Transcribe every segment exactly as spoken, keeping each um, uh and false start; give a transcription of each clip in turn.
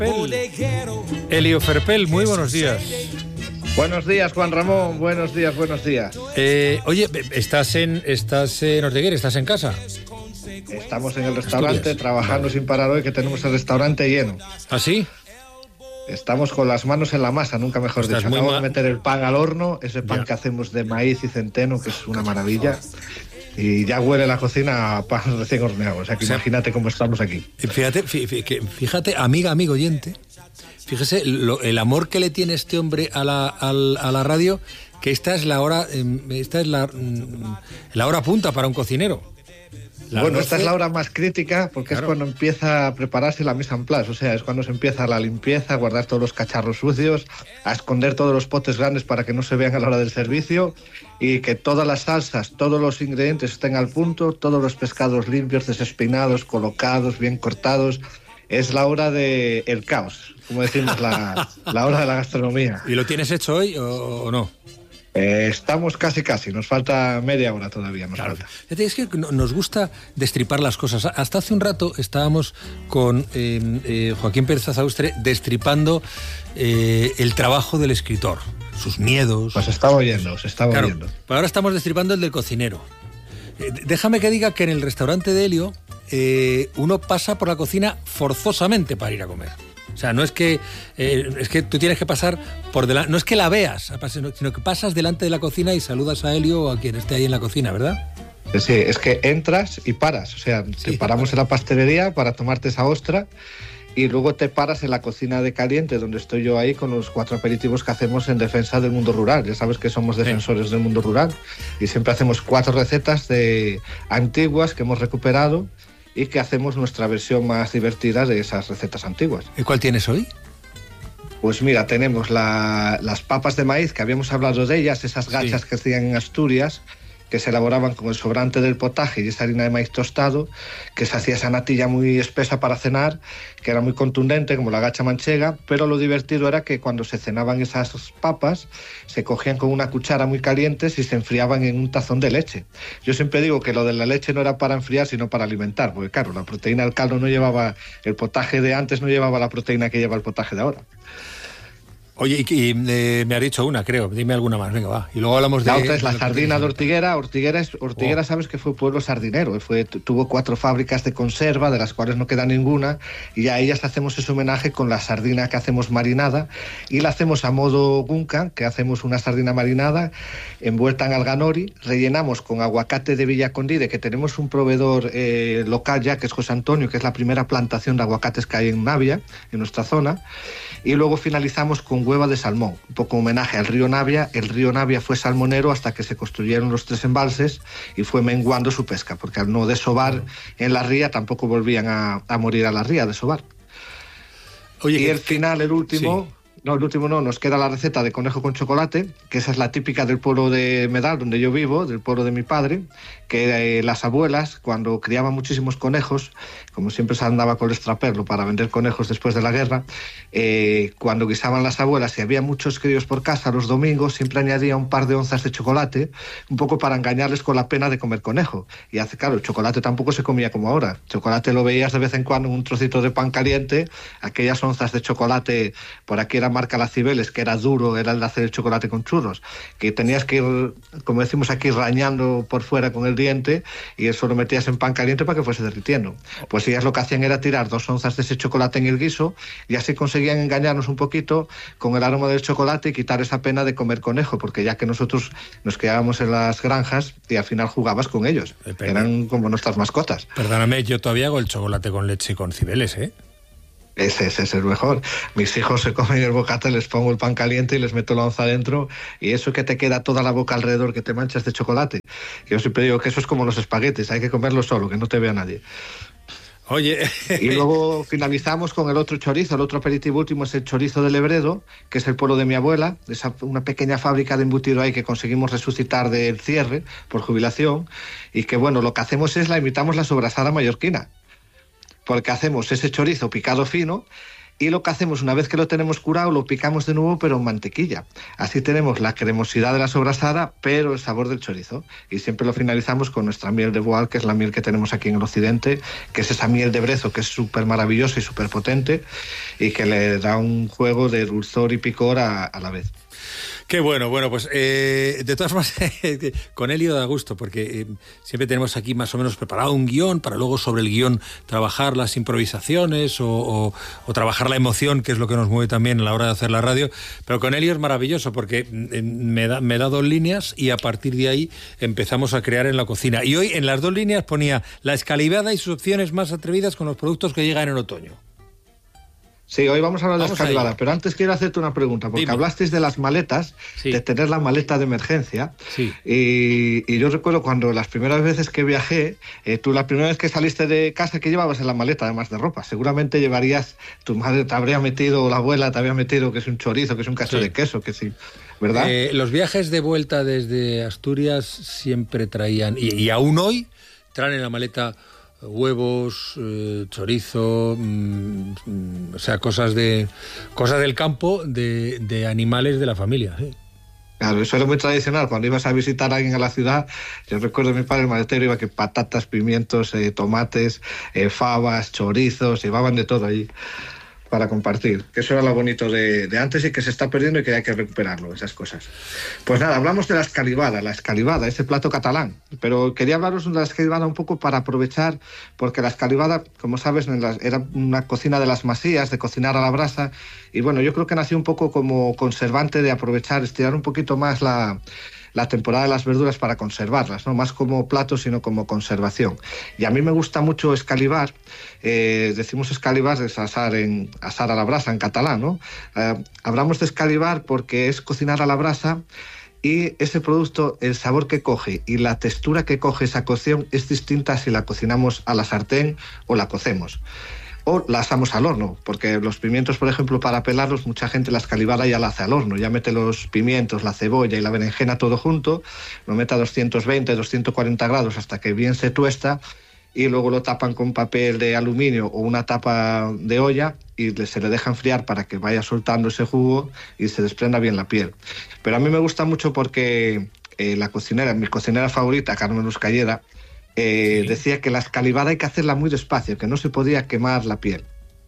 Ferpel. Elio Ferpel, muy buenos días. Buenos días, Juan Ramón. Buenos días, buenos días. Eh, oye, ¿estás en, estás en Ortigueira? ¿Estás en casa? Estamos en el restaurante, Asturias. trabajando Vale. sin parar hoy, que tenemos el restaurante lleno. ¿Ah, sí? Estamos con las manos en la masa, nunca mejor Estás dicho. muy Acabo ma- de meter el pan al horno, ese pan Ya. que hacemos de maíz y centeno, que es una maravilla. Y ya huele la cocina a pan recién horneado. O sea que O sea, imagínate cómo estamos aquí. Fíjate, fí- fí- que- fíjate, amiga, amigo oyente, fíjese lo- el amor que le tiene este hombre a la, al- a la radio, que esta es la hora, em, esta es la, mm, la hora punta para un cocinero. Las Bueno, esta doce es la hora más crítica porque Claro. es cuando empieza a prepararse la mise en place, o sea, es cuando se empieza la limpieza, a guardar todos los cacharros sucios, a esconder todos los potes grandes para que no se vean a la hora del servicio y que todas las salsas, todos los ingredientes estén al punto, todos los pescados limpios, desespinados, colocados, bien cortados. Es la hora del el caos, como decimos, la, la hora de la gastronomía. ¿Y lo tienes hecho hoy o, o no? Eh, estamos casi casi, nos falta media hora todavía, nos Claro. falta. Fíjate, es que no- nos gusta destripar las cosas. Hasta hace un rato estábamos con eh, eh, Joaquín Pérez Azaustre destripando eh, el trabajo del escritor, sus miedos. Pues estaba oyendo, se estaba Claro, oyendo. pero ahora estamos destripando el del cocinero. Eh, déjame que diga que en el restaurante de Elio eh, uno pasa por la cocina forzosamente para ir a comer. O sea, no es que eh, es que tú tienes que pasar por delante, no es que la veas, sino que pasas delante de la cocina y saludas a Elio o a quien esté ahí en la cocina, ¿verdad? Sí, es que entras y paras, o sea, Sí. te paramos en la pastelería para tomarte esa ostra y luego te paras en la cocina de caliente, donde estoy yo ahí con los cuatro aperitivos que hacemos en defensa del mundo rural. Ya sabes que somos defensores del mundo rural y siempre hacemos cuatro recetas de antiguas que hemos recuperado y que hacemos nuestra versión más divertida de esas recetas antiguas. ¿Y cuál tienes hoy? Pues mira, tenemos la- las papas de maíz, que habíamos hablado de ellas, esas gachas Sí. que hacían en Asturias, que se elaboraban con el sobrante del potaje y esa harina de maíz tostado, que se hacía esa natilla muy espesa para cenar, que era muy contundente, como la gacha manchega, pero lo divertido era que cuando se cenaban esas papas, se cogían con una cuchara muy calientes y se enfriaban en un tazón de leche. Yo siempre digo que lo de la leche no era para enfriar, sino para alimentar, porque claro, la proteína del caldo no llevaba, el potaje de antes no llevaba la proteína que lleva el potaje de ahora. Oye, y, y, eh, me ha dicho una, creo. Dime alguna más, venga, va. Y luego hablamos de... La otra es la de lo que sardina tienes. de Ortiguera. Ortiguera, es, Ortiguera Oh. sabes que fue pueblo sardinero. Fue, tu- tuvo cuatro fábricas de conserva, de las cuales no queda ninguna, y a ellas hacemos ese homenaje con la sardina que hacemos marinada, y la hacemos a modo gunkan, que hacemos una sardina marinada envuelta en alganori, rellenamos con aguacate de Villacondide, que tenemos un proveedor eh, local ya, que es José Antonio, que es la primera plantación de aguacates que hay en Navia, en nuestra zona, y luego finalizamos con hueva de salmón, un poco homenaje al río Navia. El río Navia fue salmonero hasta que se construyeron los tres embalses y fue menguando su pesca, porque al no desovar en la ría tampoco volvían a, a morir a la ría a desovar. Oye, Y que- el final, el último... Sí. No, el último no, nos queda la receta de conejo con chocolate, que esa es la típica del pueblo de Medal, donde yo vivo, del pueblo de mi padre, que eh, las abuelas, cuando criaban muchísimos conejos, como siempre se andaba con el extraperlo para vender conejos después de la guerra, eh, cuando guisaban las abuelas y había muchos críos por casa los domingos, siempre añadía un par de onzas de chocolate, un poco para engañarles con la pena de comer conejo. Y hace, claro, el chocolate tampoco se comía como ahora. El chocolate lo veías de vez en cuando en un trocito de pan caliente, aquellas onzas de chocolate, por aquí era marca La Cibeles, que era duro, era el de hacer el chocolate con churros, que tenías que ir, como decimos aquí, rañando por fuera con el diente, y eso lo metías en pan caliente para que fuese derritiendo. Pues ellas lo que hacían era tirar dos onzas de ese chocolate en el guiso, y así conseguían engañarnos un poquito con el aroma del chocolate y quitar esa pena de comer conejo, porque ya que nosotros nos quedábamos en las granjas y al final jugabas con ellos, Eh, pero- eran como nuestras mascotas. Perdóname, yo todavía hago el chocolate con leche y con cibeles, ¿eh? Ese, ese es el mejor. Mis hijos se comen el bocata, les pongo el pan caliente y les meto la onza dentro, y eso que te queda toda la boca alrededor, que te manchas de chocolate. Yo siempre digo que eso es como los espaguetis, hay que comerlo solo, que no te vea nadie. Oye... Y luego finalizamos con el otro chorizo, el otro aperitivo último es el chorizo de Lebredo, que es el pueblo de mi abuela, esa, una pequeña fábrica de embutido ahí que conseguimos resucitar del cierre por jubilación, y que bueno, lo que hacemos es la imitamos la sobrasada mallorquina, porque hacemos ese chorizo picado fino y lo que hacemos una vez que lo tenemos curado, lo picamos de nuevo pero en mantequilla. Así tenemos la cremosidad de la sobrasada, pero el sabor del chorizo. Y siempre lo finalizamos con nuestra miel de Boal, que es la miel que tenemos aquí en el occidente, que es esa miel de brezo que es súper maravillosa y súper potente y que le da un juego de dulzor y picor a, a la vez. Qué bueno, bueno, pues eh, de todas formas, con Elio da gusto, porque eh, siempre tenemos aquí más o menos preparado un guión para luego sobre el guión trabajar las improvisaciones o, o, o trabajar la emoción, que es lo que nos mueve también a la hora de hacer la radio. Pero con Elio es maravilloso, porque eh, me, da, me da dos líneas y a partir de ahí empezamos a crear en la cocina. Y hoy en las dos líneas ponía la escalivada y sus opciones más atrevidas con los productos que llegan en otoño. Sí, hoy vamos a hablar de la escalivada, pero antes quiero hacerte una pregunta, porque Dime. hablasteis de las maletas, sí. de tener la maleta de emergencia, sí. y, y yo recuerdo cuando las primeras veces que viajé, eh, tú la primera vez que saliste de casa, ¿qué llevabas en la maleta además de ropa? Seguramente llevarías, tu madre te habría metido, o la abuela te había metido que es un chorizo, que es un cacho sí. de queso, que sí, ¿verdad? Eh, los viajes de vuelta desde Asturias siempre traían, y, y aún hoy, traen en la maleta huevos, eh, chorizo, mmm, mmm, o sea, cosas de cosas del campo, de, de animales de la familia. ¿sí? Claro, eso era muy tradicional. Cuando ibas a visitar a alguien a la ciudad, yo recuerdo a mi padre, el maletero, iba que patatas, pimientos, eh, tomates, eh, fabas, chorizos, llevaban de todo allí para compartir, que eso era lo bonito de, de antes y que se está perdiendo y que hay que recuperarlo, esas cosas. Pues nada, hablamos de la escalivada, la escalivada, ese plato catalán, pero quería hablaros de la escalivada un poco para aprovechar, porque la escalivada, como sabes, era una cocina de las masías, de cocinar a la brasa, y bueno, yo creo que nació un poco como conservante de aprovechar, estirar un poquito más la... la temporada de las verduras para conservarlas, no más como plato sino como conservación. Y a mí me gusta mucho escalivar, eh, decimos escalivar es asar, en, asar a la brasa en catalán, ¿no? Eh, hablamos de escalivar porque es cocinar a la brasa y ese producto, el sabor que coge y la textura que coge esa cocción es distinta si la cocinamos a la sartén o la cocemos. O la asamos al horno, porque los pimientos, por ejemplo, para pelarlos, mucha gente la escalivada ya la hace al horno, ya mete los pimientos, la cebolla y la berenjena todo junto, lo mete a doscientos veinte, doscientos cuarenta grados hasta que bien se tuesta y luego lo tapan con papel de aluminio o una tapa de olla y se le deja enfriar para que vaya soltando ese jugo y se desprenda bien la piel. Pero a mí me gusta mucho porque eh, la cocinera, mi cocinera favorita, Carmen Uscalleda, Eh, sí. decía que la escalivada hay que hacerla muy despacio, que no se podía quemar la piel.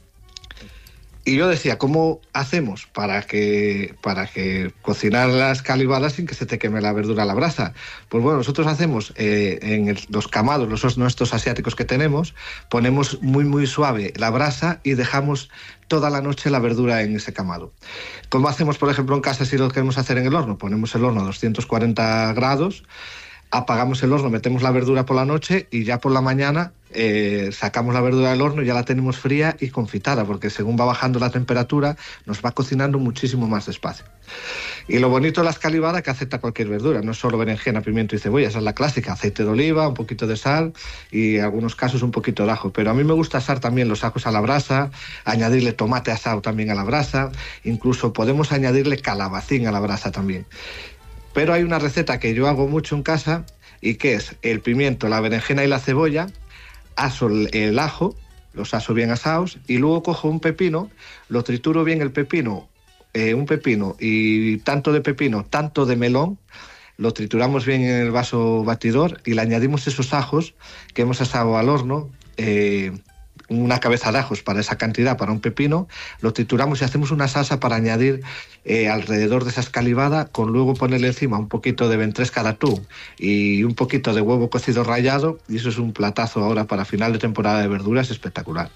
Y yo decía, ¿cómo hacemos para que, para que cocinar la escalivada sin que se te queme la verdura a la brasa? Pues bueno, nosotros hacemos eh, en el, los camados, los nuestros asiáticos que tenemos, ponemos muy muy suave la brasa y dejamos toda la noche la verdura en ese camado. ¿Cómo hacemos, por ejemplo, en casa si lo queremos hacer en el horno? Ponemos el horno a doscientos cuarenta grados, apagamos el horno, metemos la verdura por la noche y ya por la mañana eh, sacamos la verdura del horno y ya la tenemos fría y confitada, porque según va bajando la temperatura nos va cocinando muchísimo más despacio. Y lo bonito de la escalivada es que acepta cualquier verdura, no es solo berenjena, pimiento y cebolla, esa es la clásica, aceite de oliva, un poquito de sal y en algunos casos un poquito de ajo, pero a mí me gusta asar también los ajos a la brasa, añadirle tomate asado también a la brasa, incluso podemos añadirle calabacín a la brasa también. Pero hay una receta que yo hago mucho en casa y que es el pimiento, la berenjena y la cebolla, aso el ajo, los aso bien asados y luego cojo un pepino, lo trituro bien el pepino, eh, un pepino y tanto de pepino, tanto de melón, lo trituramos bien en el vaso batidor y le añadimos esos ajos que hemos asado al horno, eh, una cabeza de ajos para esa cantidad, para un pepino, lo trituramos y hacemos una salsa para añadir eh, alrededor de esa escalivada, con luego ponerle encima un poquito de ventresca de atún y un poquito de huevo cocido rallado, y eso es un platazo ahora para final de temporada de verduras espectacular.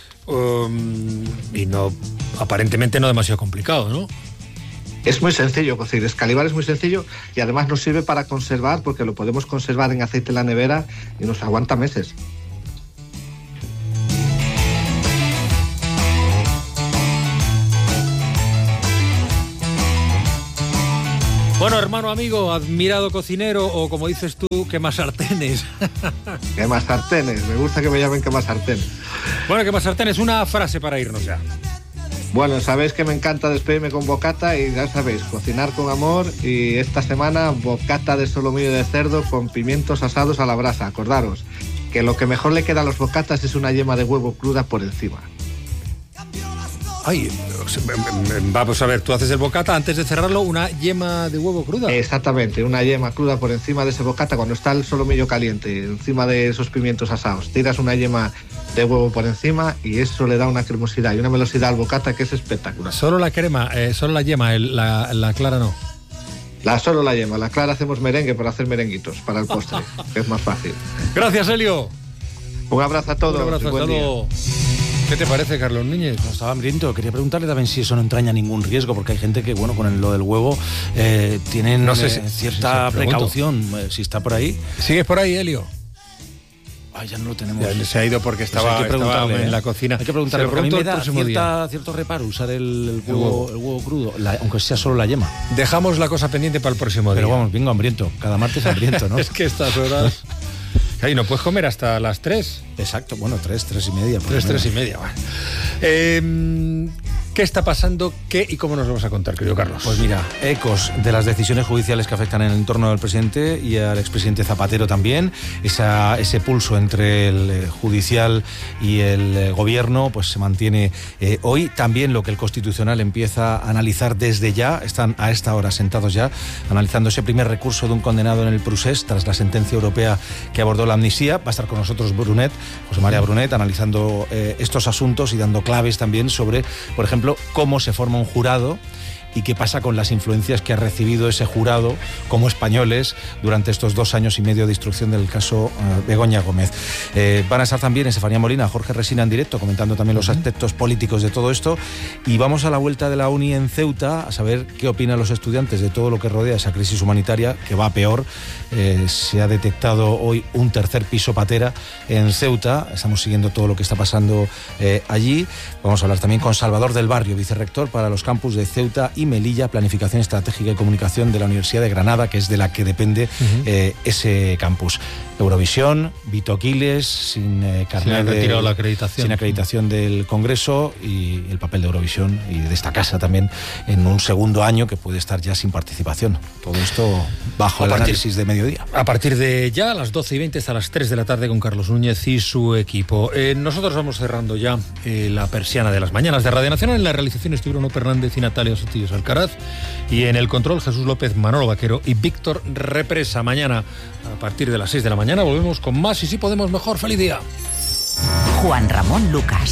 Um, y no, aparentemente no demasiado complicado, ¿no? Es muy sencillo cocinar, escalivar es muy sencillo y además nos sirve para conservar, porque lo podemos conservar en aceite en la nevera y nos aguanta meses. Bueno, hermano, amigo, admirado cocinero, o como dices tú, quemasartenes. Quemasartenes, me gusta que me llamen quemasartenes. Bueno, quemasartenes, una frase para irnos ya. Bueno, sabéis que me encanta despedirme con bocata y ya sabéis, cocinar con amor, y esta semana bocata de solomillo de cerdo con pimientos asados a la brasa. Acordaros que lo que mejor le queda a los bocatas es una yema de huevo cruda por encima. Ay, vamos a ver, tú haces el bocata, antes de cerrarlo, una yema de huevo cruda. Exactamente, una yema cruda por encima de ese bocata cuando está el solomillo caliente, encima de esos pimientos asados. Tiras una yema de huevo por encima y eso le da una cremosidad y una velocidad al bocata que es espectacular. Solo la crema, eh, solo la yema, el, la, la clara no. La solo la yema, la clara hacemos merengue para hacer merenguitos, para el postre, que es más fácil. Gracias, Helio. Un abrazo a todos. Un abrazo, hasta luego. ¿Qué te parece, Carlos Núñez? No, estaba hambriento. Quería preguntarle también si eso no entraña ningún riesgo, porque hay gente que, bueno, con el, lo del huevo eh, tienen no sé si, eh, cierta si precaución. Eh, si está por ahí. ¿Sigues por ahí, Helio? Ay, ya no lo tenemos. Ya se ha ido porque estaba, pues estaba en ¿eh? la cocina. Hay que preguntarle, porque a mí me da cierta, día. cierto reparo usar el, el, huevo, el huevo crudo, la, aunque sea solo la yema. Dejamos la cosa pendiente para el próximo Pero día. Pero vamos, vengo hambriento. Cada martes hambriento, ¿no? Es que estas horas... Ay, no puedes comer hasta las tres. Exacto, bueno, tres, tres y media. Tres, tres y media, bueno. Eh, ¿Qué está pasando? ¿Qué y cómo nos vamos a contar, querido Carlos? Pues mira, ecos de las decisiones judiciales que afectan en el entorno del presidente y al expresidente Zapatero también. Esa, ese pulso entre el judicial y el gobierno pues se mantiene eh, hoy. También lo que el Constitucional empieza a analizar desde ya, están a esta hora sentados ya, analizando ese primer recurso de un condenado en el procés tras la sentencia europea que abordó la amnistía. Va a estar con nosotros Brunet, José María Brunet, analizando eh, estos asuntos y dando claves también sobre, por ejemplo, cómo se forma un jurado y qué pasa con las influencias que ha recibido ese jurado como españoles durante estos dos años y medio de instrucción del caso uh, Begoña Gómez. Eh, van a estar también Estefanía Molina, Jorge Resina en directo, comentando también los aspectos políticos de todo esto. Y vamos a la vuelta de la Uni en Ceuta a saber qué opinan los estudiantes de todo lo que rodea esa crisis humanitaria, que va peor. Eh, se ha detectado hoy un tercer piso patera en Ceuta. Estamos siguiendo todo lo que está pasando eh, allí. Vamos a hablar también con Salvador del Barrio, vicerrector para los campus de Ceuta y Melilla, Planificación Estratégica y Comunicación de la Universidad de Granada, que es de la que depende uh-huh. eh, ese campus. Eurovisión, Vito Quiles, sin eh, carnet sin, de, la acreditación. sin acreditación del Congreso, y el papel de Eurovisión y de esta casa también en un segundo año que puede estar ya sin participación. Todo esto bajo el análisis de mediodía. A partir de ya, a las doce y veinte hasta las tres de la tarde con Carlos Núñez y su equipo. Eh, nosotros vamos cerrando ya eh, la persiana de las mañanas de Radio Nacional. En la realización estuvieron Bruno Fernández y Natalia Sotillos Alcaraz, y en el control Jesús López, Manolo Vaquero y Víctor Represa. Mañana a partir de las seis de la mañana volvemos con más y si podemos mejor. ¡Feliz día! Juan Ramón Lucas.